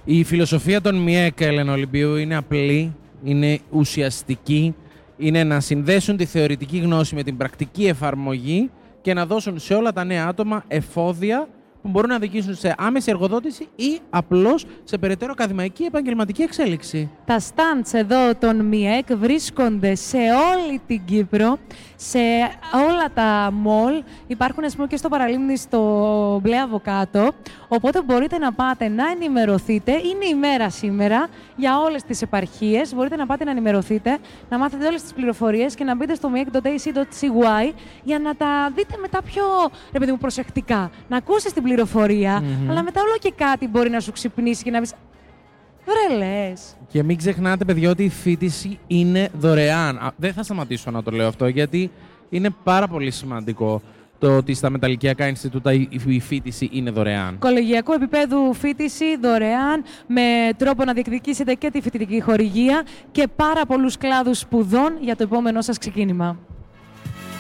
Η φιλοσοφία των ΜΙΕΚ, Έλενα Ολυμπίου, είναι απλή, είναι ουσιαστική, είναι να συνδέσουν τη θεωρητική γνώση με την πρακτική εφαρμογή και να δώσουν σε όλα τα νέα άτομα εφόδια που μπορούν να οδηγήσουν σε άμεση εργοδότηση ή απλώς σε περαιτέρω ακαδημαϊκή επαγγελματική εξέλιξη. Τα stands εδώ των ΜΙΕΚ βρίσκονται σε όλη την Κύπρο, σε όλα τα mall. Υπάρχουν, ας πούμε, και στο Παραλίμνη, στο Μπλε Αβοκάτο. Οπότε μπορείτε να πάτε να ενημερωθείτε. Είναι η μέρα σήμερα για όλες τις επαρχίες. Μπορείτε να πάτε να ενημερωθείτε, να μάθετε όλες τις πληροφορίες και να μπείτε στο miec.ac.cy για να τα δείτε μετά πιο, ρε παιδί μου, προσεκτικά. Να ακούσεις την πληροφορία, αλλά μετά όλο και κάτι μπορεί να σου ξυπνήσει και να πεις βρε λες. Και μην ξεχνάτε, παιδιά, ότι η φοιτηση είναι δωρεάν. Δεν θα σταματήσω να το λέω αυτό, γιατί είναι πάρα πολύ σημαντικό το ότι στα μεταλλικιακά Ινστιτούτα η φοιτηση είναι δωρεάν. Κολεγιακού επίπεδου φοιτηση δωρεάν, με τρόπο να διεκδικήσετε και τη φοιτητική χορηγία και πάρα πολλούς κλάδους σπουδών για το επόμενό σας ξεκίνημα.